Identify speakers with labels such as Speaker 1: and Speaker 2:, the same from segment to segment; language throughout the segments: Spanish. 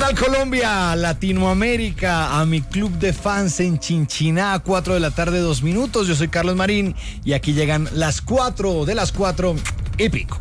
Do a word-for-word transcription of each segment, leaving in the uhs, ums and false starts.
Speaker 1: tal Colombia, Latinoamérica, a mi club de fans en Chinchiná, cuatro de la tarde, dos minutos. Yo soy Carlos Marín y aquí llegan las cuatro de las cuatro y pico.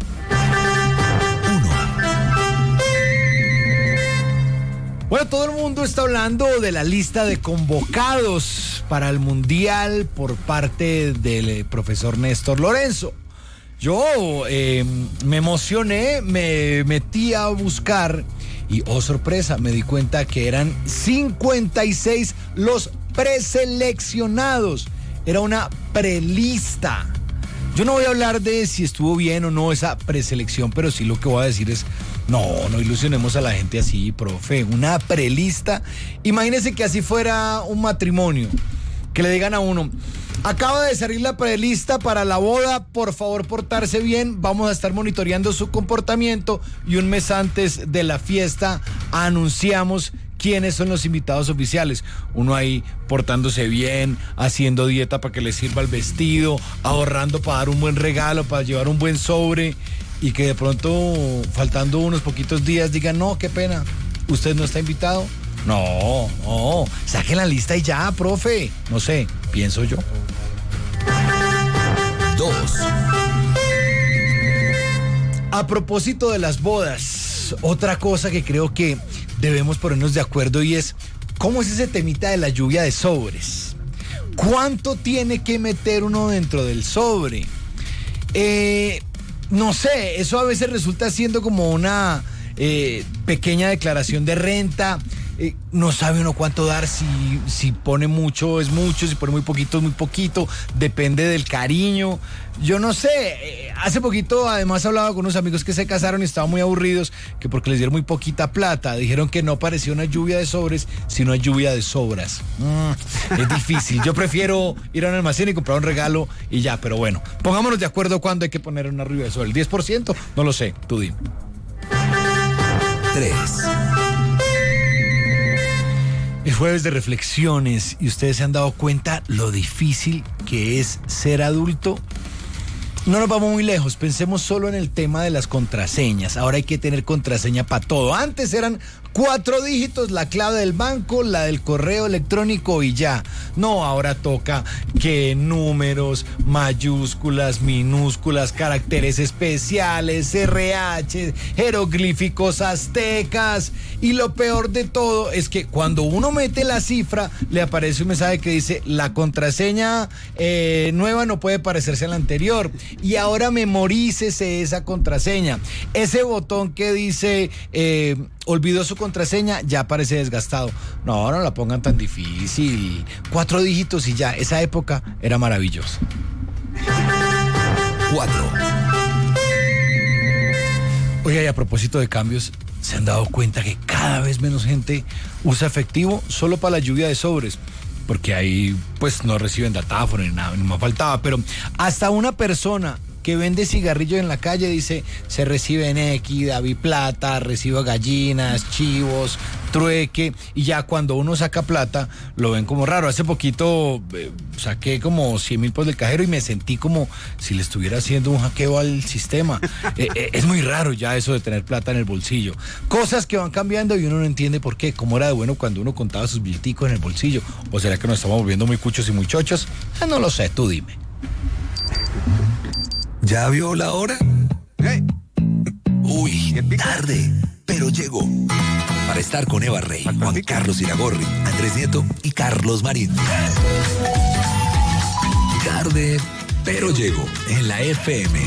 Speaker 1: Bueno, todo el mundo está hablando de la lista de convocados para el Mundial por parte del profesor Néstor Lorenzo. Yo eh, me emocioné, me metí a buscar y, oh sorpresa, me di cuenta que eran cincuenta y seis los preseleccionados. Era una prelista. Yo no voy a hablar de si estuvo bien o no esa preselección, pero sí lo que voy a decir es, no, no ilusionemos a la gente así, profe. Una prelista. Imagínense que así fuera un matrimonio, que le digan a uno, acaba de salir la prelista para la boda, por favor portarse bien, vamos a estar monitoreando su comportamiento y un mes antes de la fiesta anunciamos quiénes son los invitados oficiales. Uno ahí portándose bien, haciendo dieta para que le sirva el vestido, ahorrando para dar un buen regalo, para llevar un buen sobre, y que de pronto, faltando unos poquitos días, digan, no, qué pena, usted no está invitado. No, no, saquen la lista y ya, profe. No sé, pienso yo.
Speaker 2: Dos.
Speaker 1: A propósito de las bodas, otra cosa que creo que debemos ponernos de acuerdo y es, ¿cómo es ese temita de la lluvia de sobres? ¿Cuánto tiene que meter uno dentro del sobre? Eh, no sé, eso a veces resulta siendo como una eh, pequeña declaración de renta. Eh, no sabe uno cuánto dar, si, si pone mucho es mucho, si pone muy poquito es muy poquito, depende del cariño. Yo no sé, eh, hace poquito además hablaba con unos amigos que se casaron y estaban muy aburridos, que porque les dieron muy poquita plata, dijeron que no parecía una lluvia de sobres, sino una lluvia de sobras. Mm, es difícil, yo prefiero ir a un almacén y comprar un regalo y ya, pero bueno, pongámonos de acuerdo cuándo hay que poner una lluvia de sobres. ¿El diez por ciento? No lo sé, tú dime.
Speaker 2: Tres.
Speaker 1: Es jueves de reflexiones y ustedes se han dado cuenta lo difícil que es ser adulto. No nos vamos muy lejos, pensemos solo en el tema de las contraseñas. Ahora hay que tener contraseña para todo. Antes eran cuatro dígitos, la clave del banco, la del correo electrónico y ya. No, ahora toca que números, mayúsculas, minúsculas, caracteres especiales, R H, jeroglíficos aztecas. Y lo peor de todo es que cuando uno mete la cifra, le aparece un mensaje que dice, la contraseña eh, nueva no puede parecerse a la anterior. Y ahora memorícese esa contraseña. Ese botón que dice eh, olvidó su contraseña ya parece desgastado. No, no la pongan tan difícil. Cuatro dígitos y ya. Esa época era maravillosa.
Speaker 2: Cuatro.
Speaker 1: Oiga, y a propósito de cambios, ¿se han dado cuenta que cada vez menos gente usa efectivo solo para la lluvia de sobres? Porque ahí pues no reciben datáfono ni nada, ni más faltaba, pero hasta una persona que vende cigarrillos en la calle dice, se recibe en X, David Plata, recibo gallinas, chivos, trueque, y ya cuando uno saca plata lo ven como raro. Hace poquito eh, saqué como cien mil pesos del cajero y me sentí como si le estuviera haciendo un hackeo al sistema. eh, eh, es muy raro ya eso de tener plata en el bolsillo. Cosas que van cambiando y uno no entiende por qué. ¿Cómo era de bueno cuando uno contaba sus billeticos en el bolsillo? ¿O será que nos estamos volviendo muy cuchos y muy chochos? Eh, no lo sé, tú dime.
Speaker 2: ¿Ya vio la hora?
Speaker 3: Hey.
Speaker 2: Uy, tarde, pero llegó. Para estar con Eva Rey, Juan Carlos Iragorri, Andrés Nieto y Carlos Marín. Tarde, pero llegó en la F M.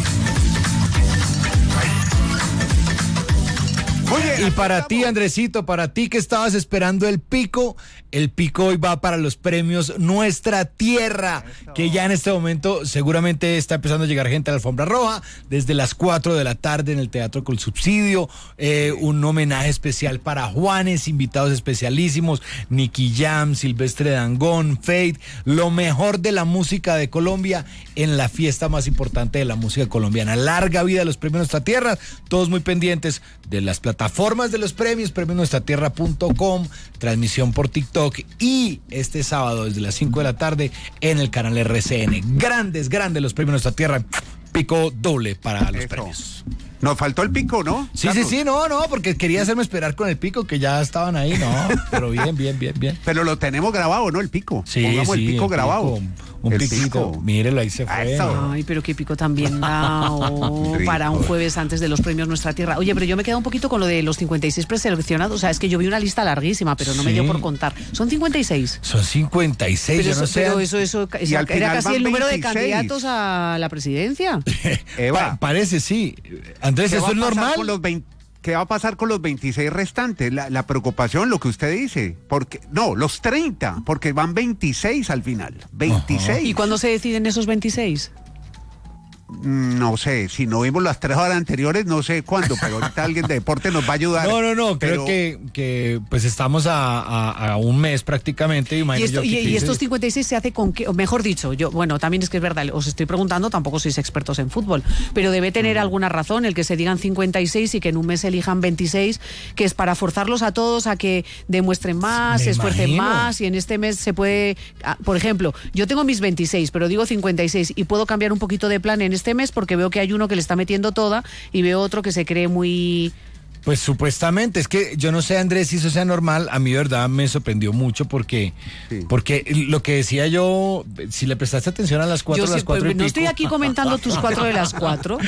Speaker 1: Oye, y para ti, Andresito, para ti que estabas esperando el pico, el pico hoy va para los premios Nuestra Tierra, que ya en este momento seguramente está empezando a llegar gente a la alfombra roja, desde las cuatro de la tarde en el Teatro Con Subsidio, eh, un homenaje especial para Juanes, invitados especialísimos, Nicky Jam, Silvestre Dangond, Fate, lo mejor de la música de Colombia en la fiesta más importante de la música colombiana. Larga vida de los premios Nuestra Tierra, todos muy pendientes de las plataformas de los premios, premios nuestra tierra punto com, transmisión por TikTok y este sábado desde las cinco de la tarde en el canal R C N. Grandes, grandes los premios Nuestra Tierra, pico doble para los
Speaker 3: Eso.
Speaker 1: premios.
Speaker 3: Nos faltó el pico, ¿no?
Speaker 1: Sí,
Speaker 3: Carlos?
Speaker 1: sí, sí, no, no, porque quería hacerme esperar con el pico, que ya estaban ahí, no, pero bien, bien, bien, bien.
Speaker 3: Pero lo tenemos grabado, ¿no? El pico.
Speaker 1: Sí,
Speaker 3: Pongamos
Speaker 1: sí,
Speaker 3: el pico
Speaker 1: el
Speaker 3: grabado.
Speaker 1: pico, un
Speaker 3: el
Speaker 1: piquito,
Speaker 3: pico.
Speaker 1: mírelo, ahí se fue.
Speaker 3: Eso.
Speaker 4: Ay, pero qué pico también da oh, para un jueves antes de los premios Nuestra Tierra. Oye, pero yo me he quedado un poquito con lo de los cincuenta y seis preseleccionados. O sea, es que yo vi una lista larguísima, pero no
Speaker 1: Sí.
Speaker 4: me dio por contar. ¿Son cincuenta y seis?
Speaker 1: Son cincuenta y seis,
Speaker 4: Pero
Speaker 1: yo
Speaker 4: eso,
Speaker 1: no sé.
Speaker 4: pero eso, eso,
Speaker 3: Y
Speaker 4: esa-
Speaker 3: al
Speaker 4: era
Speaker 3: final
Speaker 4: casi
Speaker 3: van
Speaker 4: el número de
Speaker 3: veintiséis.
Speaker 4: candidatos a la presidencia.
Speaker 3: Eva,
Speaker 1: Pa- parece, sí. Andrés,
Speaker 3: ¿qué
Speaker 1: ¿eso
Speaker 3: va
Speaker 1: es
Speaker 3: a pasar
Speaker 1: normal?
Speaker 3: con los veinte ¿Qué va a pasar con los veintiséis restantes? La, la preocupación, lo que usted dice. Porque, no, los treinta, porque van veintiséis al final. veintiséis.
Speaker 4: ¿Y cuándo se deciden esos veintiséis?
Speaker 3: No sé, si no vimos las tres horas anteriores, no sé cuándo, pero ahorita alguien de deporte nos va a ayudar.
Speaker 1: No, no, no,
Speaker 3: pero-
Speaker 1: creo que, que pues estamos a, a- a un mes prácticamente.
Speaker 4: Y,
Speaker 1: imagínate
Speaker 4: esto,
Speaker 1: yo
Speaker 4: y,
Speaker 1: que
Speaker 4: y
Speaker 1: te
Speaker 4: estos
Speaker 1: dice-
Speaker 4: cincuenta y seis se hace con qué, o mejor dicho, yo, bueno, también es que es verdad, os estoy preguntando, tampoco sois expertos en fútbol, pero debe tener alguna razón el que se digan cincuenta y seis y que en un mes elijan veintiséis, que es para forzarlos a todos a que demuestren más,
Speaker 1: Me
Speaker 4: se esfuercen
Speaker 1: imagino.
Speaker 4: más, y en este mes se puede, ah, por ejemplo, yo tengo mis veintiséis, pero digo cincuenta y seis y puedo cambiar un poquito de plan en este mes porque veo que hay uno que le está metiendo toda y veo otro que se cree muy...
Speaker 1: Pues supuestamente, es que yo no sé, Andrés, si eso sea normal. A mí, de verdad, me sorprendió mucho porque,
Speaker 3: Sí.
Speaker 1: porque lo que decía yo, si le prestaste atención a las cuatro,
Speaker 4: Yo
Speaker 1: las
Speaker 4: sí,
Speaker 1: cuatro
Speaker 4: pues,
Speaker 1: y
Speaker 4: no
Speaker 1: pico.
Speaker 4: estoy aquí comentando tus cuatro de las cuatro.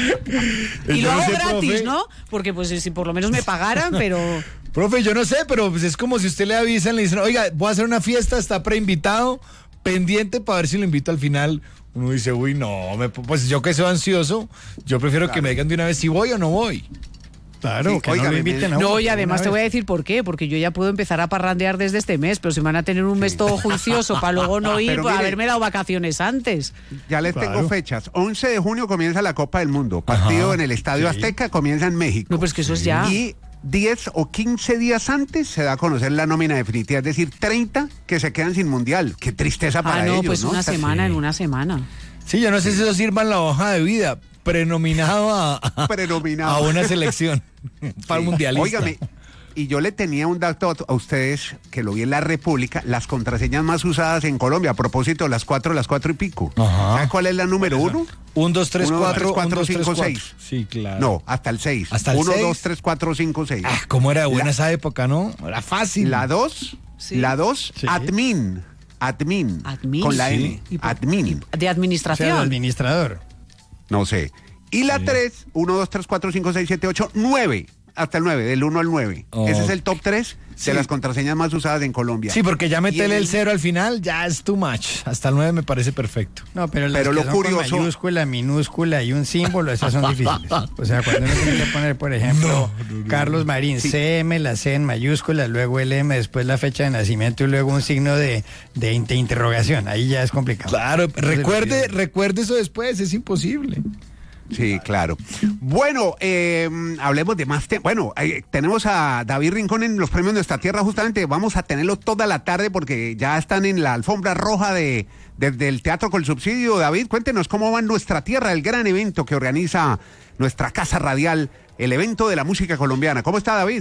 Speaker 4: Y
Speaker 1: Yo
Speaker 4: lo
Speaker 1: no
Speaker 4: hago
Speaker 1: sé,
Speaker 4: gratis,
Speaker 1: profe.
Speaker 4: ¿no? Porque pues si por lo menos me pagaran, pero...
Speaker 1: Profe, yo no sé, pero pues es como si usted le avisan, le dicen, oiga, voy a hacer una fiesta, está preinvitado, pendiente para ver si lo invito al final. Uno dice, uy, no, me- pues yo que soy ansioso, yo prefiero que
Speaker 3: Claro.
Speaker 1: me digan de una vez si voy o no voy.
Speaker 5: Claro,
Speaker 3: Sí,
Speaker 5: que
Speaker 3: oiga,
Speaker 5: no lo
Speaker 3: me-
Speaker 5: inviten a
Speaker 4: No,
Speaker 5: uno
Speaker 4: y
Speaker 5: de
Speaker 4: además
Speaker 5: una
Speaker 4: te voy a
Speaker 5: vez.
Speaker 4: decir por qué, porque yo ya puedo empezar a parrandear desde este mes, pero si van a tener un mes todo juicioso para luego no ir,
Speaker 3: Pero
Speaker 4: pues
Speaker 3: mire-
Speaker 4: haberme dado vacaciones antes.
Speaker 3: Ya les
Speaker 5: Claro.
Speaker 3: tengo fechas. once de junio comienza la Copa del Mundo. Partido
Speaker 1: Ajá.
Speaker 3: en el Estadio
Speaker 5: Sí.
Speaker 3: Azteca, comienza en México.
Speaker 4: No, pues que eso es ya.
Speaker 3: Y diez o quince días antes se da a conocer la nómina definitiva, es decir, treinta que se quedan sin mundial. Qué tristeza para
Speaker 4: Ah, no,
Speaker 3: ellos,
Speaker 4: pues
Speaker 3: ¿no?
Speaker 4: una
Speaker 3: Esta-
Speaker 4: semana,
Speaker 1: sí.
Speaker 4: en una semana.
Speaker 1: Sí, yo no sé si eso sirva en la hoja de vida, prenominado a, a,
Speaker 3: Prenominado.
Speaker 1: a una selección para el mundialista.
Speaker 3: Óigame, y yo le tenía un dato a ustedes, que lo vi en La República, las contraseñas más usadas en Colombia, a propósito, las cuatro, las cuatro y pico.
Speaker 1: Ajá.
Speaker 3: ¿Sabe cuál es la número uno?
Speaker 1: Un, dos, tres,
Speaker 3: Uno, dos,
Speaker 1: cuatro,
Speaker 3: tres, cuatro,
Speaker 1: un, dos, tres,
Speaker 3: cinco,
Speaker 1: cuatro.
Speaker 3: seis.
Speaker 1: Sí, claro.
Speaker 3: No, hasta el seis.
Speaker 1: ¿Hasta el
Speaker 3: uno,
Speaker 1: seis?
Speaker 3: dos, tres, cuatro, cinco, seis.
Speaker 1: Ah, cómo era buena
Speaker 3: La-
Speaker 1: esa época, ¿no? Era fácil.
Speaker 3: La dos,
Speaker 4: Sí.
Speaker 3: la dos,
Speaker 5: Sí.
Speaker 3: admin. Admin.
Speaker 4: Admin.
Speaker 3: Con la
Speaker 1: Sí.
Speaker 3: N.
Speaker 4: Y por-
Speaker 3: Admin.
Speaker 4: De
Speaker 5: O sea, el
Speaker 4: administración.
Speaker 5: administrador.
Speaker 3: No sé. Y la tres, uno, dos, tres, cuatro, cinco, seis, siete, ocho, nueve. Hasta el nueve, del uno al nueve.
Speaker 1: Oh.
Speaker 3: Ese es el top tres
Speaker 1: Sí.
Speaker 3: de las contraseñas más usadas en Colombia.
Speaker 1: Sí, porque ya
Speaker 3: Y
Speaker 1: metele
Speaker 3: en
Speaker 1: el cero al final, ya es too much. Hasta el nueve me parece perfecto.
Speaker 5: No, pero las
Speaker 3: Pero
Speaker 5: que
Speaker 3: lo
Speaker 5: son
Speaker 3: curioso-
Speaker 5: con mayúscula, minúscula y un símbolo, esas son difíciles. O sea, cuando uno tiene que poner, por ejemplo, Carlos Marín,
Speaker 3: Sí.
Speaker 5: C M, la C en mayúscula, luego el M, después la fecha de nacimiento y luego un signo de, de, in- de interrogación. Ahí ya es complicado.
Speaker 1: Claro,
Speaker 5: Entonces,
Speaker 1: recuerde,
Speaker 5: lo que-
Speaker 1: recuerde eso después, es imposible.
Speaker 3: Sí, claro. Bueno, eh, hablemos de más temas. Bueno, eh, tenemos a David Rincón en los premios Nuestra Tierra, justamente. Vamos a tenerlo toda la tarde porque ya están en la alfombra roja de, de- del Teatro con Subsidio. David, cuéntenos cómo va en Nuestra Tierra, el gran evento que organiza nuestra casa radial, el evento de la música colombiana. ¿Cómo está, David?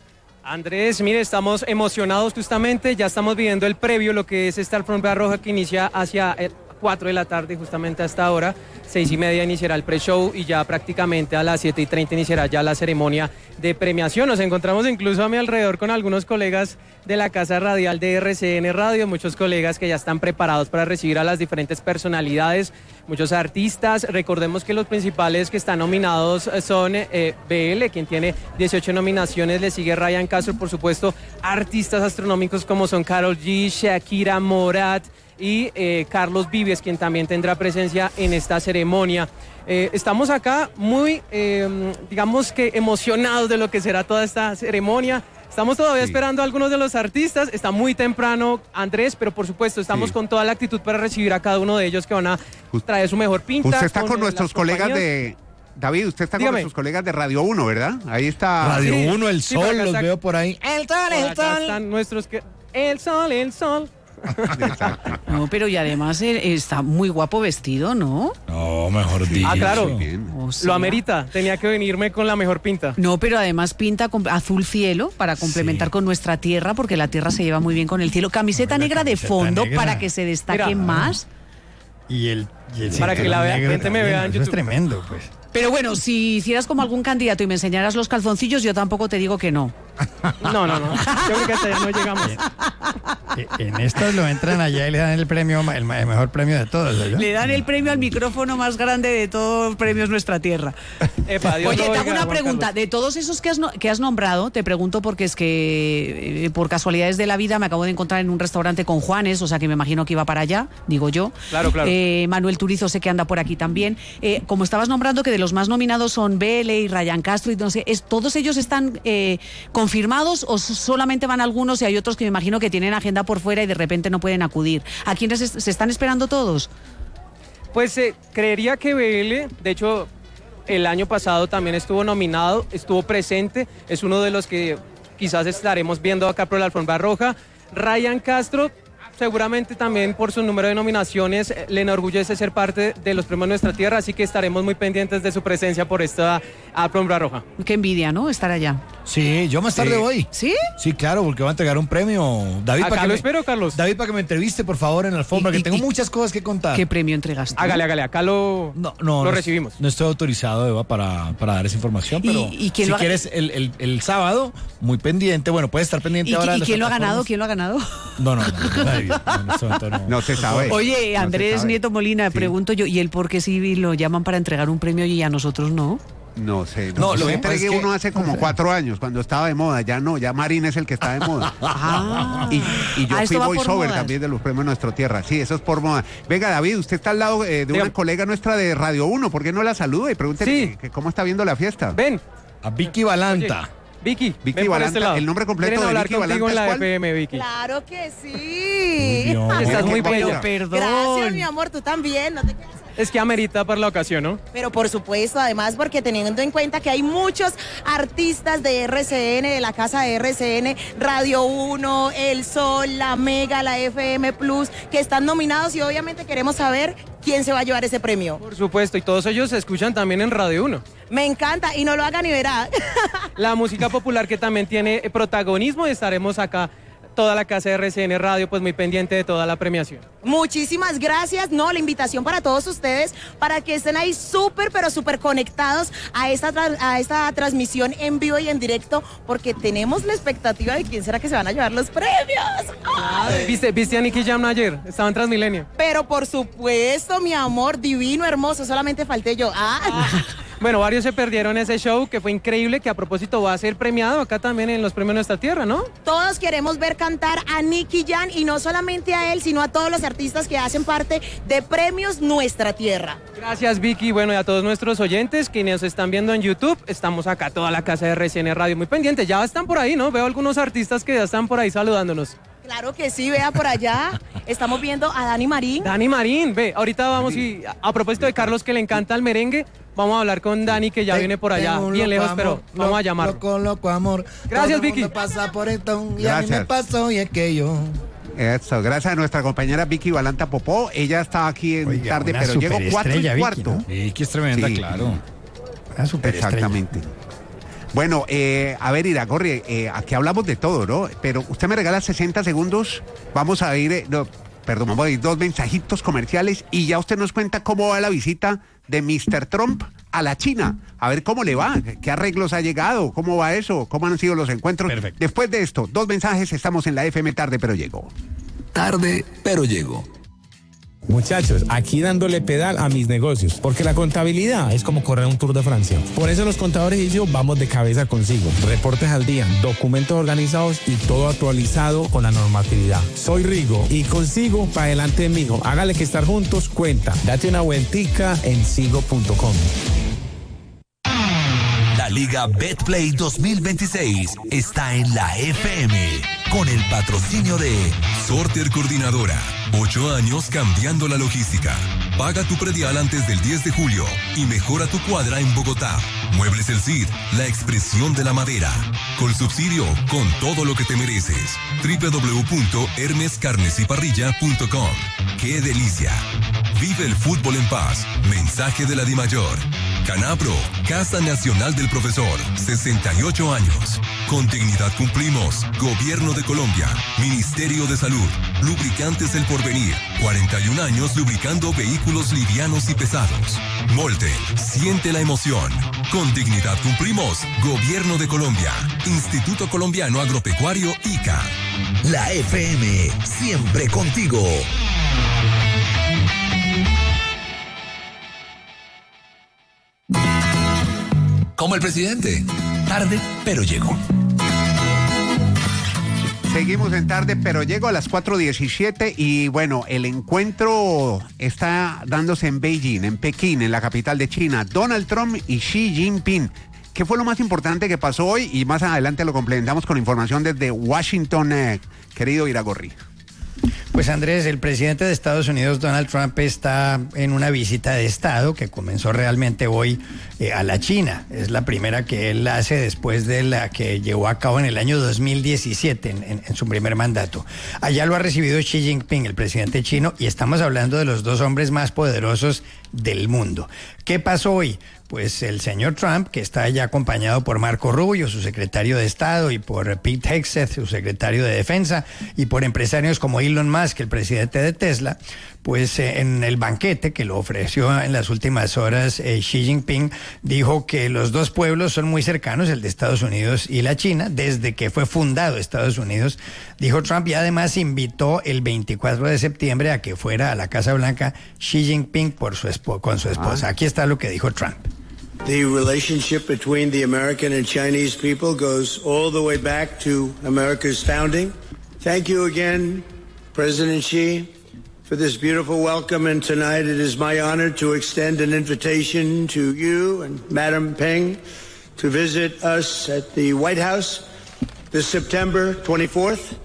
Speaker 6: Andrés, mire, estamos emocionados justamente, ya estamos viviendo el previo, lo que es esta alfombra roja que inicia hacia el cuatro de la tarde, justamente hasta ahora, seis y media iniciará el pre-show y ya prácticamente a las siete y treinta iniciará ya la ceremonia de premiación. Nos encontramos incluso a mi alrededor con algunos colegas de la Casa Radial de R C N Radio, muchos colegas que ya están preparados para recibir a las diferentes personalidades, muchos artistas. Recordemos que los principales que están nominados son eh, B L, quien tiene dieciocho nominaciones, le sigue Ryan Castro, por supuesto, artistas astronómicos como son Karol G, Shakira, Morat y eh, Carlos Vives, quien también tendrá presencia en esta ceremonia. Eh, estamos acá muy, eh, digamos que emocionados de lo que será toda esta ceremonia. Estamos todavía
Speaker 3: Sí.
Speaker 6: esperando a algunos de los artistas, está muy temprano, Andrés, pero por supuesto estamos
Speaker 3: Sí.
Speaker 6: con toda la actitud para recibir a cada uno de ellos que van a
Speaker 3: Just-
Speaker 6: traer su mejor pinta.
Speaker 3: Usted está con,
Speaker 6: eh,
Speaker 3: nuestros
Speaker 6: las
Speaker 3: colegas
Speaker 6: compañías.
Speaker 3: de... David, usted está
Speaker 6: Dígame.
Speaker 3: con nuestros colegas de Radio uno, ¿verdad? Ahí está...
Speaker 1: Radio
Speaker 6: sí,
Speaker 1: uno, El
Speaker 6: sí, por
Speaker 1: Sol,
Speaker 6: acá
Speaker 1: los
Speaker 6: está-
Speaker 1: veo por ahí. El sol,
Speaker 6: Por
Speaker 1: el
Speaker 6: acá
Speaker 1: sol.
Speaker 6: están nuestros que... El sol, el sol.
Speaker 3: Exacto.
Speaker 4: No, pero y además eh, está muy guapo vestido, ¿no?
Speaker 1: No, mejor dicho.
Speaker 6: Ah, claro.
Speaker 3: Muy bien.
Speaker 4: O sea-
Speaker 6: Lo amerita, tenía que venirme con la mejor pinta.
Speaker 4: No, pero además pinta con azul cielo para complementar
Speaker 1: Sí.
Speaker 4: con nuestra tierra, porque la tierra se lleva muy bien con el cielo. Camiseta
Speaker 5: Hombre, la
Speaker 4: negra de
Speaker 5: camiseta
Speaker 4: fondo
Speaker 5: negra.
Speaker 4: para que se destaque
Speaker 6: Mira.
Speaker 4: más.
Speaker 5: Y el, y el
Speaker 6: Para que la
Speaker 5: cinturón
Speaker 6: vean,
Speaker 5: negro
Speaker 6: gente me
Speaker 5: también,
Speaker 6: vea en
Speaker 5: eso es
Speaker 6: YouTube.
Speaker 5: tremendo, pues.
Speaker 4: Pero bueno, si hicieras como algún candidato y me enseñaras los calzoncillos, yo tampoco te digo que no.
Speaker 6: No, no, no. Yo creo que hasta allá no llegamos.
Speaker 5: En estos lo entran allá y le dan el premio, el mejor premio de todos, ¿no?
Speaker 4: Le dan el premio al micrófono más grande de todos los premios Nuestra Tierra.
Speaker 6: Epa, Dios
Speaker 4: Oye,
Speaker 6: lo
Speaker 4: te hago
Speaker 6: oiga,
Speaker 4: una
Speaker 6: Juan
Speaker 4: pregunta.
Speaker 6: Carlos.
Speaker 4: De todos esos que has, no- que has nombrado, te pregunto porque es que eh, por casualidades de la vida me acabo de encontrar en un restaurante con Juanes, o sea que me imagino que iba para allá, digo yo.
Speaker 6: Claro, claro.
Speaker 4: Eh, Manuel Turizo sé que anda por aquí también. Eh, como estabas nombrando que de los más nominados son B L y Ryan Castro y no sé, es, ¿todos ellos están eh, confirmados o solamente van algunos y hay otros que me imagino que tienen agenda por fuera y de repente no pueden acudir? ¿A quiénes es- se están esperando todos?
Speaker 6: Pues eh, creería que B L, de hecho, el año pasado también estuvo nominado, estuvo presente, es uno de los que quizás estaremos viendo acá por la alfombra roja. Ryan Castro, seguramente también por su número de nominaciones, eh, le enorgullece ser parte de los premios Nuestra Tierra, así que estaremos muy pendientes de su presencia por esta alfombra roja.
Speaker 4: Qué envidia, ¿no? Estar allá.
Speaker 1: Sí, yo más tarde
Speaker 3: Sí.
Speaker 1: voy.
Speaker 4: ¿Sí?
Speaker 1: Sí, claro, porque va a entregar un premio. David,
Speaker 6: Acá
Speaker 1: para que
Speaker 6: lo
Speaker 1: me-
Speaker 6: espero, Carlos.
Speaker 1: David, para que me entreviste, por favor, en la alfombra,
Speaker 4: Y-
Speaker 1: que
Speaker 4: y-
Speaker 1: tengo
Speaker 4: y-
Speaker 1: muchas cosas que contar.
Speaker 4: ¿Qué premio entregaste?
Speaker 6: Hágale, hágale, acá lo,
Speaker 1: No, no,
Speaker 6: lo
Speaker 1: no,
Speaker 6: recibimos.
Speaker 1: No estoy autorizado, Eva, para, para dar esa información,
Speaker 4: ¿Y-
Speaker 1: pero
Speaker 4: y quién
Speaker 1: si
Speaker 4: lo ha-
Speaker 1: quieres el, el, el sábado, muy pendiente, bueno, puedes estar pendiente
Speaker 4: ¿Y,
Speaker 1: ahora. de
Speaker 4: y
Speaker 1: las
Speaker 4: quién lo ha ganado?
Speaker 1: plataformas.
Speaker 4: ¿Quién lo ha ganado?
Speaker 1: No, no, no, David, no, en este momento no.
Speaker 3: No se sabe.
Speaker 4: Oye,
Speaker 3: No se
Speaker 4: Andrés
Speaker 3: sabe.
Speaker 4: Nieto Molina,
Speaker 3: Sí.
Speaker 4: pregunto yo, ¿y él por qué sí lo llaman para entregar un premio y a nosotros no?
Speaker 3: No sé.
Speaker 1: No,
Speaker 3: No,
Speaker 1: lo
Speaker 3: lo
Speaker 1: que
Speaker 3: entregué
Speaker 1: pasa es que-
Speaker 3: uno hace como cuatro años, cuando estaba de moda. Ya no, ya Marín es el que está de moda.
Speaker 4: Ah.
Speaker 3: Y, y yo
Speaker 4: Ah,
Speaker 3: fui
Speaker 4: esto va por
Speaker 3: voiceover
Speaker 4: modas.
Speaker 3: también de los premios Nuestra Tierra. Sí, eso es por moda. Venga, David, usted está al lado eh, de una
Speaker 6: Dígame.
Speaker 3: colega nuestra de Radio uno. ¿Por qué no la saluda y pregúntele
Speaker 6: Sí.
Speaker 3: que- que cómo está viendo la fiesta?
Speaker 6: Ven,
Speaker 1: A Vicky Balanta.
Speaker 6: Vicky,
Speaker 3: Vicky
Speaker 6: ven por
Speaker 3: Balanta,
Speaker 6: este lado.
Speaker 3: el nombre completo
Speaker 6: ¿Quieren
Speaker 3: de
Speaker 6: hablar
Speaker 3: Vicky
Speaker 6: contigo
Speaker 3: Balanta
Speaker 6: en la
Speaker 3: es cuál?
Speaker 6: F M, Vicky?
Speaker 7: Claro que sí.
Speaker 1: Muy bien.
Speaker 6: Estás
Speaker 3: Qué
Speaker 6: muy
Speaker 3: papaya.
Speaker 6: bella.
Speaker 4: Perdón.
Speaker 7: Gracias, mi amor, tú también, no te quedes.
Speaker 6: Es que amerita para la ocasión, ¿no?
Speaker 7: Pero por supuesto, además, porque teniendo en cuenta que hay muchos artistas de R C N, de la casa de R C N, Radio uno, El Sol, La Mega, la F M Plus, que están nominados y obviamente queremos saber quién se va a llevar ese premio.
Speaker 6: Por supuesto, y todos ellos se escuchan también en Radio uno.
Speaker 7: Me encanta y no lo hagan ni verá.
Speaker 6: La música popular que también tiene protagonismo y estaremos acá, toda la casa de R C N Radio, pues muy pendiente de toda la premiación.
Speaker 7: Muchísimas gracias. No, la invitación para todos ustedes para que estén ahí súper, pero súper conectados a esta, tra- a esta transmisión en vivo y en directo, porque tenemos la expectativa de quién será que se van a llevar los premios. ¡Ay!
Speaker 6: ¿Viste, ¿Viste a Nicky Jam ayer? Estaba en Transmilenio.
Speaker 7: Pero por supuesto, mi amor, divino, hermoso, solamente falté yo. Ah.
Speaker 6: Bueno, varios se perdieron ese show, que fue increíble, que a propósito va a ser premiado acá también en los premios Nuestra Tierra, ¿no?
Speaker 7: Todos queremos ver cantar a Nicky Jam y no solamente a él, sino a todos los artistas que hacen parte de Premios Nuestra Tierra.
Speaker 6: Gracias, Vicky. Bueno, y a todos nuestros oyentes quienes nos están viendo en YouTube, estamos acá, toda la casa de R C N Radio, muy pendiente. Ya están por ahí, ¿no? Veo algunos artistas que ya están por ahí saludándonos.
Speaker 7: Claro que sí, vea por allá. Estamos viendo a Dani Marín.
Speaker 6: Dani Marín, ve, ahorita vamos y a, a propósito de Carlos que le encanta el merengue, vamos a hablar con Dani que ya viene por allá,
Speaker 1: Tengo un
Speaker 6: bien
Speaker 1: loco
Speaker 6: lejos, pero
Speaker 1: amor,
Speaker 6: vamos a
Speaker 1: lo-
Speaker 6: llamarlo.
Speaker 1: Loco, loco amor.
Speaker 6: Gracias,
Speaker 1: Todo el
Speaker 6: Vicky.
Speaker 1: mundo pasa por esto y a mí me
Speaker 3: Gracias.
Speaker 1: pasó y es que yo.
Speaker 3: Eso, gracias a nuestra compañera Vicky Balanta Popó. Ella está aquí en
Speaker 5: Oiga,
Speaker 3: tarde,
Speaker 5: una
Speaker 3: pero llegó cuatro y
Speaker 5: superestrella, Vicky,
Speaker 3: cuarto.
Speaker 5: ¿no?
Speaker 1: Vicky es tremenda,
Speaker 3: Sí.
Speaker 1: claro.
Speaker 5: Una superestrella.
Speaker 3: Exactamente. Bueno, eh, a ver, Iragorri, eh, aquí hablamos de todo, ¿no? Pero usted me regala sesenta segundos. Vamos a ir, eh, no, perdón, vamos a ir dos mensajitos comerciales y ya usted nos cuenta cómo va la visita de mister Trump a la China. A ver cómo le va, qué arreglos ha llegado, cómo va eso, cómo han sido los encuentros.
Speaker 1: Perfecto.
Speaker 3: Después de esto, dos mensajes, estamos en la F M Tarde, pero llegó.
Speaker 2: Tarde, pero llego.
Speaker 8: Muchachos, aquí dándole pedal a mis negocios, porque la contabilidad es como correr un Tour de Francia. Por eso los contadores y yo vamos de cabeza consigo. Reportes al día, documentos organizados y todo actualizado con la normatividad. Soy Rigo y consigo para adelante, mijo. Hágale que estar juntos cuenta. Date una vueltica en sigo punto com.
Speaker 2: La Liga Betplay dos mil veintiséis está en la F M con el patrocinio de
Speaker 9: Sorter Coordinadora. Ocho años cambiando la logística. Paga tu predial antes del diez de julio y mejora tu cuadra en Bogotá. Muebles El Cid, la expresión de la madera. Con subsidio, con todo lo que te mereces. doble u doble u doble u punto hermes carnes y parrilla punto com. ¡Qué delicia! Vive el fútbol en paz. Mensaje de la Dimayor. Canapro, Casa Nacional del Profesor, sesenta y ocho años. Con dignidad cumplimos. Gobierno de Colombia, Ministerio de Salud, Lubricantes El Porvenir, cuarenta y un años lubricando vehículos livianos y pesados. Molten, siente la emoción. Con dignidad cumplimos. Gobierno de Colombia, Instituto Colombiano Agropecuario I C A.
Speaker 2: La F M, siempre contigo. Como el presidente. Tarde, pero llegó.
Speaker 3: Seguimos en tarde, pero llego a las cuatro diecisiete y bueno, el encuentro está dándose en Beijing, en Pekín, en la capital de China. Donald Trump y Xi Jinping. ¿Qué fue lo más importante que pasó hoy? Y más adelante lo complementamos con información desde Washington, eh, querido Iragorri.
Speaker 5: Pues Andrés, el presidente de Estados Unidos, Donald Trump, está en una visita de Estado que comenzó realmente hoy eh, a la China. Es la primera que él hace después de la que llevó a cabo en el año dos mil diecisiete, en, en, en su primer mandato. Allá lo ha recibido Xi Jinping, el presidente chino, y estamos hablando de los dos hombres más poderosos del mundo. ¿Qué pasó hoy? Pues el señor Trump, que está ya acompañado por Marco Rubio, su secretario de Estado, y por Pete Hegseth, su secretario de Defensa, y por empresarios como Elon Musk, el presidente de Tesla, pues eh, en el banquete que lo ofreció en las últimas horas, eh, Xi Jinping dijo que los dos pueblos son muy cercanos, el de Estados Unidos y la China, desde que fue fundado Estados Unidos, dijo Trump, y además invitó el veinticuatro de septiembre a que fuera a la Casa Blanca Xi Jinping por su esp- con su esposa. Ah. Aquí está lo que dijo Trump.
Speaker 10: The relationship between the American and Chinese people goes all the way back to America's founding. Thank you again, President Xi, for this beautiful welcome. And tonight it is my honor to extend an invitation to you and Madam Peng to visit us at the White House this September twenty-fourth.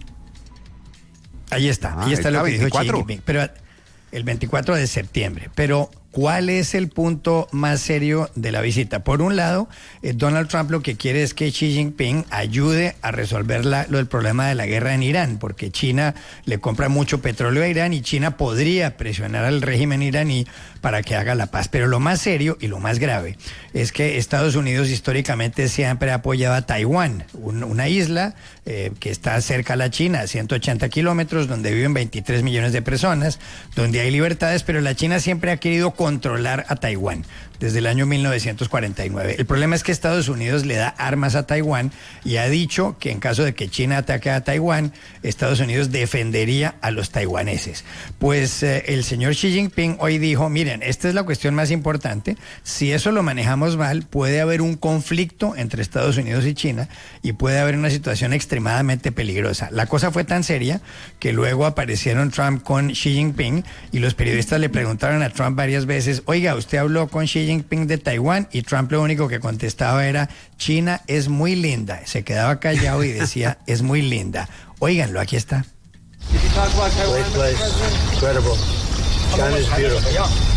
Speaker 5: Ahí está, ahí está ah, lo que dijo Xi Jinping, pero el veinticuatro de septiembre. Pero ¿cuál es el punto más serio de la visita? Por un lado, eh, Donald Trump lo que quiere es que Xi Jinping ayude a resolver la, lo del problema de la guerra en Irán, porque China le compra mucho petróleo a Irán y China podría presionar al régimen iraní para que haga la paz. Pero lo más serio y lo más grave es que Estados Unidos históricamente siempre ha apoyado a Taiwán, un, una isla eh, que está cerca a la China, a ciento ochenta kilómetros, donde viven veintitrés millones de personas, donde hay libertades, pero la China siempre ha querido controlar a Taiwán desde el año mil novecientos cuarenta y nueve. El problema es que Estados Unidos le da armas a Taiwán y ha dicho que en caso de que China ataque a Taiwán, Estados Unidos defendería a los taiwaneses. Pues eh, el señor Xi Jinping hoy dijo, miren, esta es la cuestión más importante, si eso lo manejamos mal, puede haber un conflicto entre Estados Unidos y China y puede haber una situación extremadamente peligrosa. La cosa fue tan seria que luego aparecieron Trump con Xi Jinping y los periodistas le preguntaron a Trump varias veces, oiga, ¿usted habló con Xi Jinping de Taiwán? Y Trump lo único que contestaba era, China es muy linda. Se quedaba callado y decía, es muy linda. Óiganlo, aquí está.
Speaker 10: Great place. Incredible. China is beautiful.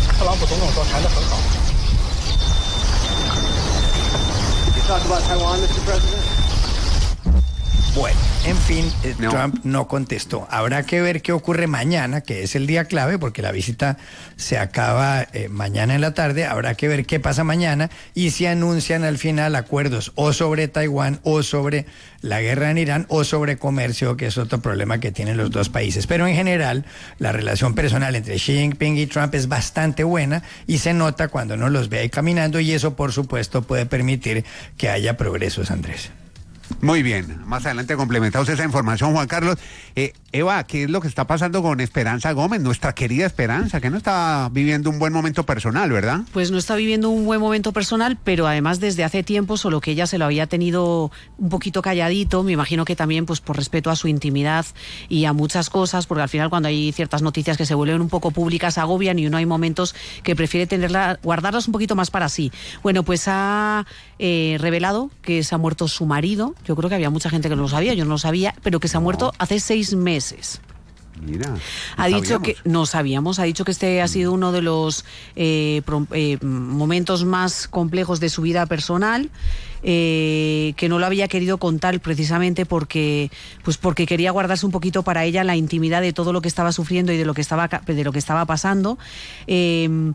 Speaker 10: You talk about Taiwan, mister President?
Speaker 5: Bueno, en fin, eh, no. Trump no contestó. Habrá que ver qué ocurre mañana, que es el día clave, porque la visita se acaba eh, mañana en la tarde. Habrá que ver qué pasa mañana y si anuncian al final acuerdos o sobre Taiwán o sobre la guerra en Irán o sobre comercio, que es otro problema que tienen los dos países. Pero en general, la relación personal entre Xi Jinping y Trump es bastante buena y se nota cuando uno los ve ahí caminando y eso, por supuesto, puede permitir que haya progresos, Andrés.
Speaker 3: Muy bien, más adelante complementamos esa información, Juan Carlos. Eh, Eva, ¿qué es lo que está pasando con Esperanza Gómez, nuestra querida Esperanza, que no está viviendo un buen momento personal, verdad?
Speaker 4: Pues no está viviendo un buen momento personal, pero además desde hace tiempo, solo que ella se lo había tenido un poquito calladito, me imagino que también pues por respeto a su intimidad y a muchas cosas, porque al final cuando hay ciertas noticias que se vuelven un poco públicas agobian y uno hay momentos que prefiere tenerla, guardarlas un poquito más para sí. Bueno, pues ha eh, revelado que se ha muerto su marido. Yo creo que había mucha gente que no lo sabía, yo no lo sabía, pero que se ha muerto hace seis meses.
Speaker 3: Mira, no
Speaker 4: ha dicho
Speaker 3: sabíamos.
Speaker 4: que no sabíamos, ha dicho que este ha sido uno de los eh, pro, eh, momentos más complejos de su vida personal, eh, que no lo había querido contar precisamente porque, pues porque quería guardarse un poquito para ella la intimidad de todo lo que estaba sufriendo y de lo que estaba de lo que estaba pasando. Eh,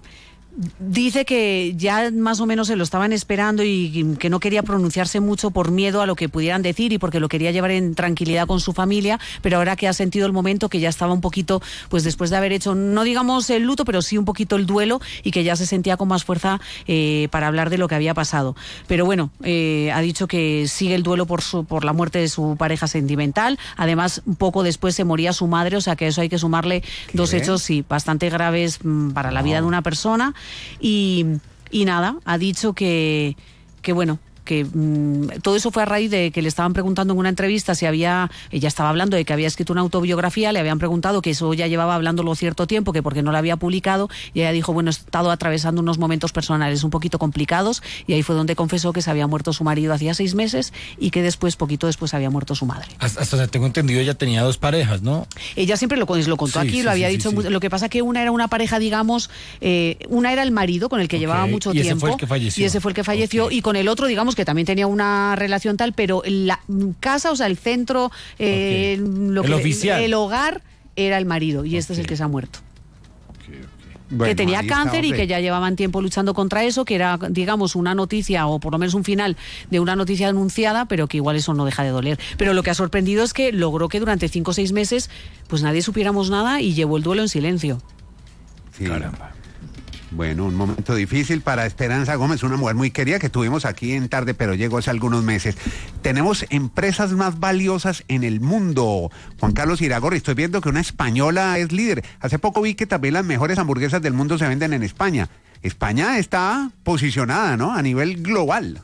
Speaker 4: Dice que ya más o menos se lo estaban esperando y que no quería pronunciarse mucho por miedo a lo que pudieran decir y porque lo quería llevar en tranquilidad con su familia, pero ahora que ha sentido el momento, que ya estaba un poquito, pues después de haber hecho, no digamos el luto, pero sí un poquito el duelo, y que ya se sentía con más fuerza eh, para hablar de lo que había pasado. Pero bueno, eh, ha dicho que sigue el duelo por, su, por la muerte de su pareja sentimental. Además, un poco después se moría su madre, o sea que a eso hay que sumarle ¿Qué? dos hechos, sí, bastante graves mmm, para la no. vida de una persona. Y, y nada, ha dicho que, que bueno, que mmm, todo eso fue a raíz de que le estaban preguntando en una entrevista si había, ella estaba hablando de que había escrito una autobiografía, le habían preguntado que eso ya llevaba hablándolo cierto tiempo, que porque no la había publicado, y ella dijo, bueno, he estado atravesando unos momentos personales un poquito complicados, y ahí fue donde confesó que se había muerto su marido hacía seis meses y que después, poquito después, había muerto su madre.
Speaker 1: Hasta, hasta tengo entendido, ella tenía dos parejas, ¿no?
Speaker 4: Ella siempre lo, lo contó sí, aquí, sí, lo había sí, dicho, sí, sí. Lo que pasa que una era una pareja, digamos, eh, una era el marido con el que okay. llevaba mucho
Speaker 1: y
Speaker 4: tiempo.
Speaker 1: Ese fue el que falleció.
Speaker 4: Y ese fue el que falleció, okay. Y con el otro, digamos, que también tenía una relación tal, pero la casa, o sea, el centro, eh, okay. lo
Speaker 1: el
Speaker 4: que,
Speaker 1: oficial.
Speaker 4: El hogar era el marido, y okay. este es el que se ha muerto.
Speaker 1: Okay, okay.
Speaker 4: Bueno, que tenía cáncer está, y que ya llevaban tiempo luchando contra eso, que era, digamos, una noticia, o por lo menos un final de una noticia anunciada, pero que igual eso no deja de doler. Pero lo que ha sorprendido es que logró que durante cinco o seis meses pues nadie supiéramos nada y llevó el duelo en silencio.
Speaker 3: Sí. Caramba. Bueno, un momento difícil para Esperanza Gómez, una mujer muy querida que tuvimos aquí en Tarde, pero llegó hace algunos meses. Tenemos empresas más valiosas en el mundo. Juan Carlos Iragorri, estoy viendo que una española es líder. Hace poco vi que también las mejores hamburguesas del mundo se venden en España. España está posicionada, ¿no?, a nivel global.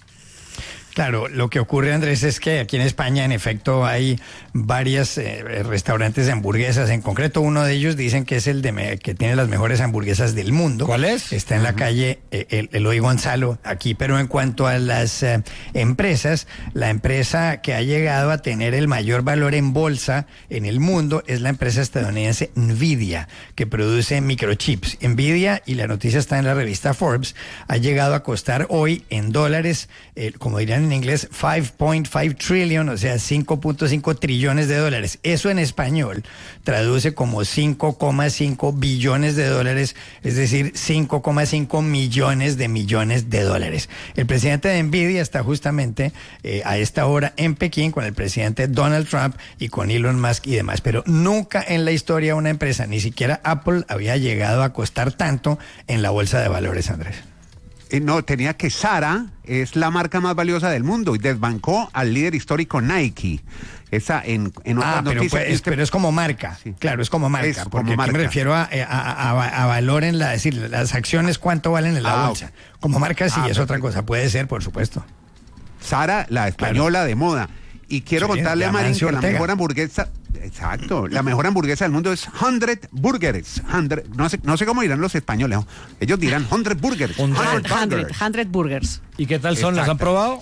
Speaker 5: Claro, lo que ocurre, Andrés, es que aquí en España, en efecto, hay varios eh, restaurantes de hamburguesas. En concreto, uno de ellos dicen que es el de me, que tiene las mejores hamburguesas del mundo.
Speaker 1: ¿Cuál es?
Speaker 5: Está en uh-huh. la calle eh, el, Eloy Gonzalo, aquí. Pero en cuanto a las eh, empresas, la empresa que ha llegado a tener el mayor valor en bolsa en el mundo es la empresa estadounidense Nvidia, que produce microchips. Nvidia, y la noticia está en la revista Forbes, ha llegado a costar hoy en dólares, eh, como dirían en inglés, cinco punto cinco trillion, o sea, cinco punto cinco trillones de dólares. Eso en español traduce como cinco coma cinco billones de dólares, es decir, cinco coma cinco millones de millones de dólares. El presidente de Nvidia está justamente eh, a esta hora en Pekín con el presidente Donald Trump y con Elon Musk y demás, pero nunca en la historia una empresa, ni siquiera Apple, había llegado a costar tanto en la bolsa de valores, Andrés.
Speaker 3: No, tenía que Zara es la marca más valiosa del mundo y desbancó al líder histórico Nike. Esa en, en otras
Speaker 5: ah, pero,
Speaker 3: noticias.
Speaker 5: Pues,
Speaker 3: este...
Speaker 5: pero es como marca. Sí. Claro, es como marca.
Speaker 3: Es
Speaker 5: porque
Speaker 3: como
Speaker 5: aquí
Speaker 3: marca.
Speaker 5: me refiero a, a, a, a valor en la, es decir, las acciones, cuánto valen en la ah, bolsa. Como marca sí ah, es perfecto. Otra cosa. Puede ser, por supuesto.
Speaker 3: Zara, la española claro. de moda. Y quiero sí, contarle a Marín que la mejor hamburguesa, exacto, la mejor hamburguesa del mundo es Hundred Burgers. Hundred, no sé, no sé cómo dirán los españoles, ¿no? Ellos dirán Hundred Burgers.
Speaker 4: Hundred Burgers.
Speaker 1: ¿Y qué tal son? Exacto. ¿Las han probado?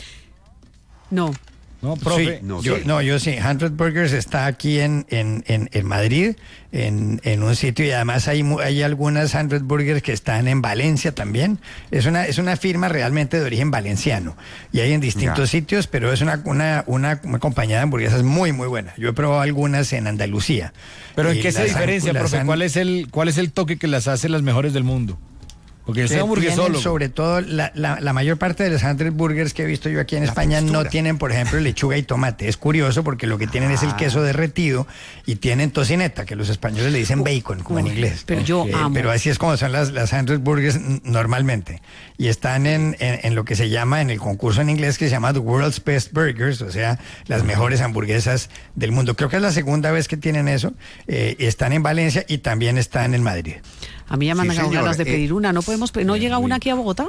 Speaker 4: No.
Speaker 1: No, profe.
Speaker 5: Sí, no, yo, sí. no, yo sí. Hundred Burgers está aquí en, en, en, en Madrid, en, en un sitio, y además hay, hay algunas Hundred Burgers que están en Valencia también. Es una, es una firma realmente de origen valenciano. Y hay en distintos ya. sitios, pero es una, una, una, una compañía de hamburguesas muy, muy buena. Yo he probado algunas en Andalucía.
Speaker 1: ¿Pero en qué se diferencia, profe? Han... ¿Cuál es el, cuál es el toque que las hace las mejores del mundo? Porque ese hamburguesólogo. Sobre todo, la, la, la mayor parte de los Hundred Burgers que he visto yo aquí en la España textura. No tienen, por ejemplo, lechuga y tomate. Es curioso porque lo que tienen ah. es el queso derretido y tienen tocineta, que los españoles le dicen bacon, como Uy, en inglés.
Speaker 4: Pero yo
Speaker 5: eh,
Speaker 4: amo.
Speaker 5: Pero así es como son las, las Hundred Burgers normalmente. Y están en, en, en lo que se llama, en el concurso en inglés que se llama The World's Best Burgers, o sea, las mejores hamburguesas del mundo. Creo que es la segunda vez que tienen eso. Eh, están en Valencia y también están en Madrid.
Speaker 4: A mí ya me han dado ganas de pedir eh, una. ¿No podemos pe- ¿No llega una aquí a Bogotá?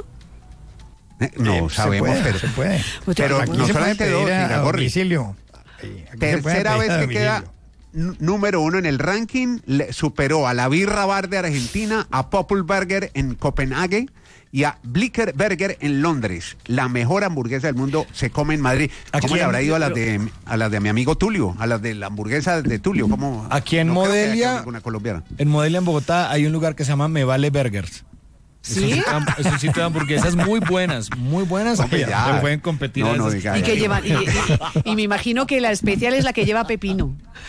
Speaker 3: Eh, no, eh, sabemos,
Speaker 5: se puede,
Speaker 3: pero...
Speaker 5: Se puede.
Speaker 3: Pues pero aquí no solamente dos,
Speaker 5: a domicilio.
Speaker 3: Tercera vez que queda n- número uno en el ranking, le superó a la Birra Bar de Argentina, a Populburger en Copenhague y a Blicker Burger en Londres. La mejor hamburguesa del mundo se come en Madrid. ¿Cómo le habrá ido a las de a las de mi amigo Tulio? A las de la hamburguesa de Tulio. ¿Cómo?
Speaker 1: Aquí en
Speaker 3: no
Speaker 1: Modelia, en Modelia, en Bogotá, hay un lugar que se llama Me Vale Burgers.
Speaker 4: ¿Sí?
Speaker 1: Es un, sitio, es un sitio de hamburguesas muy buenas, muy buenas.
Speaker 3: Oye,
Speaker 1: que
Speaker 3: ya.
Speaker 1: pueden competir.
Speaker 3: No,
Speaker 1: a
Speaker 3: no,
Speaker 1: esas.
Speaker 3: diga,
Speaker 4: Y
Speaker 3: ya,
Speaker 4: que
Speaker 3: ya.
Speaker 4: llevan, y, y- y me imagino que la especial es la que lleva pepino.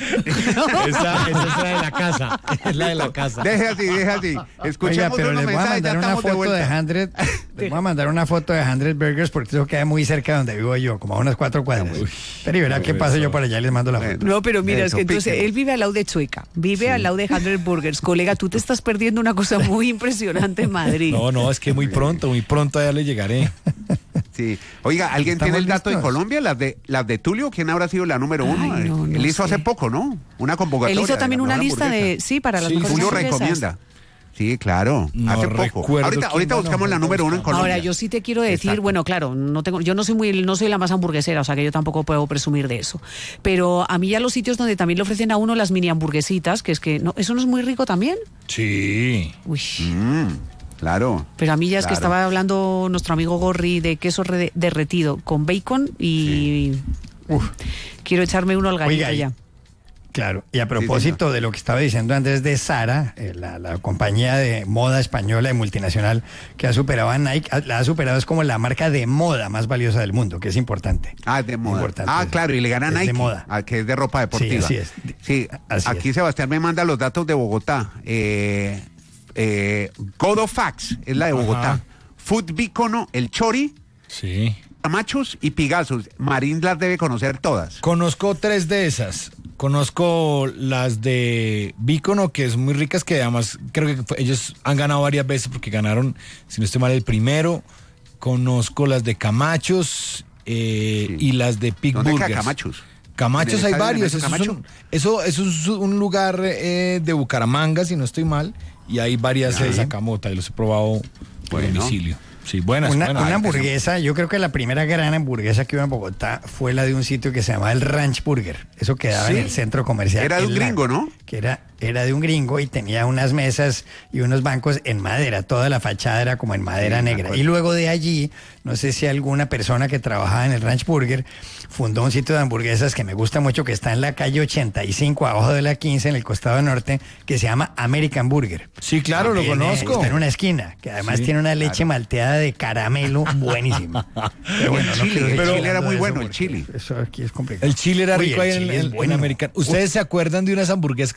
Speaker 1: Esa, esa es la de la casa. Es la de la casa.
Speaker 3: Deje así, deje así.
Speaker 5: Oiga,
Speaker 3: Escuchemos
Speaker 5: pero
Speaker 3: unos
Speaker 5: les voy a
Speaker 3: mensajes, ya
Speaker 5: mandar una
Speaker 3: estamos de
Speaker 5: foto de
Speaker 3: vuelta.
Speaker 5: hundred. Les voy a mandar una foto de hundred Burgers porque eso queda muy cerca de donde vivo yo, como a unas cuatro cuadras. Pero y verá qué pasa yo para allá y les mando la foto.
Speaker 3: Bueno.
Speaker 4: No, pero mira, es
Speaker 3: Eso,
Speaker 4: que entonces
Speaker 3: píquele.
Speaker 4: él vive al lado de Chueca, vive al lado de hundred Burgers. Colega, tú te estás perdiendo una cosa muy impresionante en Madrid.
Speaker 1: No, no, es que muy pronto, muy pronto ya le llegaré.
Speaker 3: Sí. Oiga, ¿alguien
Speaker 5: ¿Estamos
Speaker 3: tiene el dato de
Speaker 5: listos?
Speaker 3: Colombia? Las de las de Tulio, ¿quién habrá sido la número uno?
Speaker 4: Ay, no, no
Speaker 3: Él hizo
Speaker 4: sé.
Speaker 3: hace poco, ¿no? Una convocatoria.
Speaker 4: Él hizo
Speaker 3: de
Speaker 4: también
Speaker 3: la
Speaker 4: una
Speaker 3: mejor
Speaker 4: lista de,
Speaker 3: hamburguesa.
Speaker 4: sí, para las
Speaker 1: Sí,
Speaker 4: mejores
Speaker 3: Julio
Speaker 4: hamburguesas.
Speaker 3: recomienda. Sí, claro.
Speaker 1: No
Speaker 3: hace poco.
Speaker 1: recuerdo
Speaker 3: Ahorita,
Speaker 1: quién
Speaker 3: ahorita
Speaker 1: ganó,
Speaker 3: buscamos la
Speaker 1: ahorita
Speaker 3: número uno en
Speaker 1: buscamos.
Speaker 3: Colombia.
Speaker 4: Ahora, yo sí te quiero decir,
Speaker 3: Exacto.
Speaker 4: bueno, claro, no tengo, yo no soy muy, no soy la más hamburguesera, o sea que yo tampoco puedo presumir de eso. Pero a mí ya los sitios donde también le ofrecen a uno las mini hamburguesitas, que es que, no, ¿eso no es muy rico también?
Speaker 1: Sí.
Speaker 4: Uy.
Speaker 3: Mm, claro.
Speaker 4: Pero a mí ya es que
Speaker 3: Claro.
Speaker 4: estaba hablando nuestro amigo Gorri de queso re- derretido con bacon y uf, quiero echarme uno al gallito
Speaker 5: Oiga, y-
Speaker 4: ya.
Speaker 5: Claro, y a propósito de lo que estaba diciendo Andrés de Zara, eh, la, la compañía de moda española y multinacional que ha superado a Nike, ha- la ha superado, es como la marca de moda más valiosa del mundo, que es importante.
Speaker 3: Ah, de moda.
Speaker 5: Importante.
Speaker 3: Ah, claro, y le gana
Speaker 5: Es de
Speaker 3: Nike,
Speaker 5: moda.
Speaker 3: ah, que es de ropa deportiva.
Speaker 5: Sí, así es.
Speaker 3: Sí,
Speaker 5: Así
Speaker 3: aquí
Speaker 5: es.
Speaker 3: Sebastián me manda los datos de Bogotá. Eh, eh, Godofax es la de Bogotá.
Speaker 1: Ajá.
Speaker 3: Food Bicono, el Chori,
Speaker 1: Sí.
Speaker 3: Machos y Pigazos. Marín las debe conocer todas.
Speaker 1: Conozco tres de esas. Conozco las de Bícono, que es muy ricas, que además creo que fue- ellos han ganado varias veces porque ganaron, si no estoy mal, el primero. Conozco las de Camachos eh,
Speaker 3: Sí.
Speaker 1: y las de Pig
Speaker 3: ¿Dónde queda
Speaker 1: Burgers.
Speaker 3: Camachos?
Speaker 1: Camachos
Speaker 3: ¿En el
Speaker 1: hay
Speaker 3: estadio
Speaker 1: varios.
Speaker 3: Nemesio
Speaker 1: Eso es,
Speaker 3: Camacho?
Speaker 1: un, eso, eso es un lugar eh, de Bucaramanga, si no estoy mal, y hay varias de Sacamota, y los he probado por
Speaker 3: Bueno.
Speaker 1: domicilio. Sí, buenas,
Speaker 5: Una,
Speaker 1: buenas.
Speaker 5: una hamburguesa, yo creo que la primera gran hamburguesa que hubo en Bogotá fue la de un sitio que se llamaba el Ranch Burger. Eso quedaba
Speaker 3: Sí.
Speaker 5: en el centro comercial.
Speaker 3: Era de
Speaker 5: El
Speaker 3: un gringo,
Speaker 5: Lago,
Speaker 3: ¿no?
Speaker 5: Que era, era de un gringo y tenía unas mesas y unos bancos en madera. Toda la fachada era como en madera
Speaker 3: Sí, me
Speaker 5: negra.
Speaker 3: acuerdo.
Speaker 5: Y luego de allí, no sé si alguna persona que trabajaba en el Ranch Burger fundó un sitio de hamburguesas que me gusta mucho, que está en la calle ochenta y cinco, abajo de la quince, en el costado norte, que se llama American Burger.
Speaker 1: Sí, claro, lo
Speaker 5: Tiene-
Speaker 1: conozco.
Speaker 5: Está en una esquina, que además
Speaker 1: Sí,
Speaker 5: tiene una leche malteada de caramelo buenísima. Pero bueno,
Speaker 3: El
Speaker 5: no
Speaker 3: chile,
Speaker 5: quiero
Speaker 3: el
Speaker 5: seguir
Speaker 3: chile
Speaker 5: hablando
Speaker 3: era muy
Speaker 5: de eso
Speaker 3: bueno, el
Speaker 5: porque
Speaker 3: chile.
Speaker 5: Eso aquí es complicado.
Speaker 1: El chile era
Speaker 5: Uy,
Speaker 1: rico
Speaker 5: el
Speaker 1: ahí en,
Speaker 5: chile es
Speaker 1: en- en
Speaker 5: bueno.
Speaker 1: Americano. ¿Ustedes se acuerdan de unas hamburguesas